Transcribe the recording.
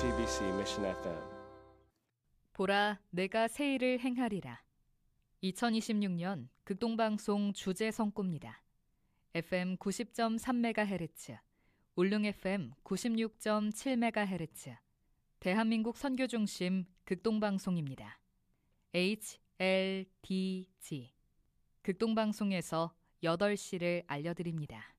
CBC Mission FM. 보라, 내가 새 일을 행하리라. 2026년 극동방송 주제 성구입니다. FM 90.3MHz, 울릉 FM 96.7MHz, 대한민국 선교중심 극동방송입니다. HLDG. 극동방송에서 8시를 알려드립니다.